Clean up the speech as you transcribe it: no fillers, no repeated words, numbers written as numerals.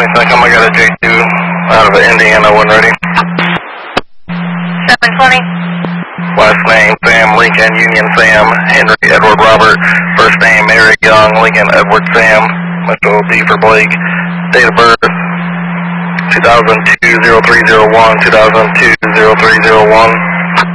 22nd, I got a J2 out of Indiana, when ready. 720. Last name, Sam Lincoln, Union Sam, Henry Edward Robert. First name, Eric Young, Lincoln Edward Sam. Metro D for Blake. Date of birth, 2002-0301, 2002-0301.